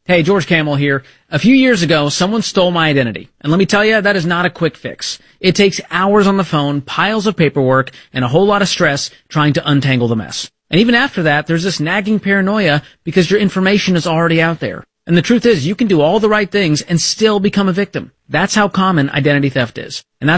Hey, George Camel here. A few years ago, someone stole my identity. And let me tell you, that is not a quick fix. It takes hours on the phone, piles of paperwork, and a whole lot of stress trying to untangle the mess. And even after that, there's this nagging paranoia because your information is already out there. And the truth is, you can do all the right things and still become a victim. That's how common identity theft is. And that's